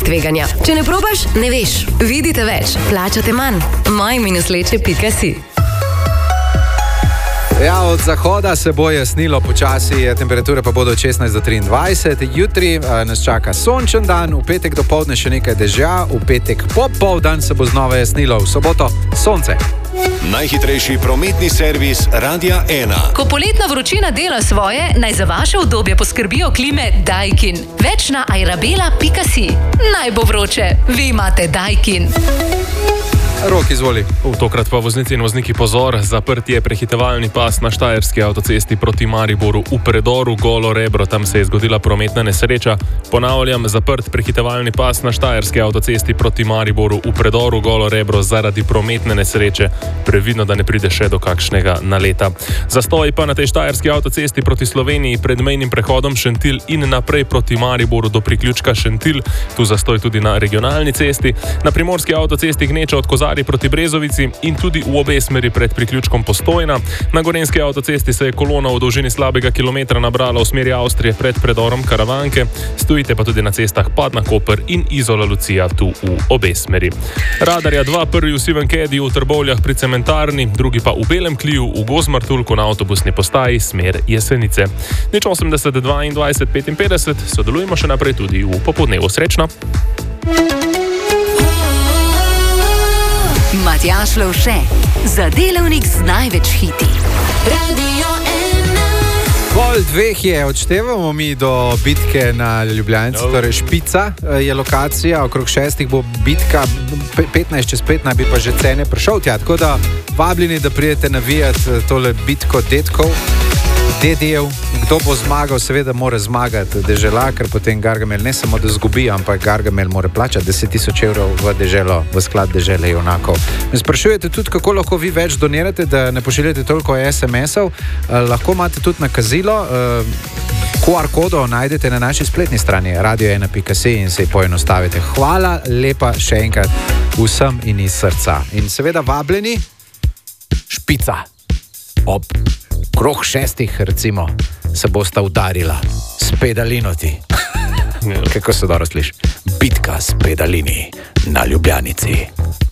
tveganja. Če ne probaš, ne veš. Vidite več, plačate manj. maj-leče.si. Ja, od zahoda se bo jasnilo počasi, temperature pa bodo od 16 do 23. Jutri nas čaka sončen dan, v petek dopoldne še nekaj dežja, v petek popoldan se bo znova jasnilo, v soboto sonce. Najhitrejši prometni servis Radia 1. Ko poletna vročina dela svoje, naj za vaše udobje poskrbijo klime Daikin. Več na airabela.si. Naj bo vroče, vi imate Daikin. Rok, izvoli. Tokrat pa voznici in vozniki pozor, zaprt je prehitevalni pas na štajerski avtocesti proti Mariboru v predoru Golo Rebro, tam se je zgodila prometna nesreča. Ponavljam, zaprt prehitevalni pas na štajerski avtocesti proti Mariboru v predoru Golo Rebro zaradi prometne nesreče. Previdno, da ne pride še do kakšnega naleta. Zastoj pa na tej štajerski avtocesti proti Sloveniji pred mejnim prehodom Šentilj in naprej proti Mariboru do priključka Šentilj. Tu zastoj tudi na regionalni cesti. Na primorski avtocesti gneča od Kozarja proti Brezovici in tudi v obe smeri pred priključkom Postojna. Na gorenjski avtocesti se je kolona v dolžini slabega kilometra nabrala v smeri Avstrije pred predorom Karavanke. Stojite pa tudi na cestah Padna Koper in Izola Lucija tu v obe smeri. Radarja 2, prvi v Sivem Kediju v Trbovljah pri cementarni, drugi pa v Belem Kliju v Gozmartulku na avtobusni postaji smer Jesenice. 80 22 55, sodelujemo še naprej tudi v popoldnevu. Srečno! Matjaž Lovše, za delavnik z največ hiti. Radio 1. Pol dveh je, odštevamo mi do bitke na Ljubljanici, torej Špica je lokacija, okrog 6 bo bitka, 15 čez 5 naj bi pa že cene prišel tja, tako da vabljeni, da pridete navijati tole bitko detkov, dedijev. Kdo bo zmagal, seveda mora zmagati dežela, ker potem Gargamel ne samo da zgubi, ampak Gargamel mora plačati 10,000 evrov v deželo, v sklad dežele junakov. Me sprašujete tudi, kako lahko vi več donirate, da ne pošiljate toliko SMS-ov. Lahko imate tudi nakazilo, QR kodo najdete na naši spletni strani radio1.si in se poenostavite. Hvala lepa še enkrat vsem in iz srca. In seveda vabljeni, Špica. Ob krog 6, recimo, se bosta udarila s pedalinoti. Kako se dobro sliši? Bitka s pedalini na Ljubljanici.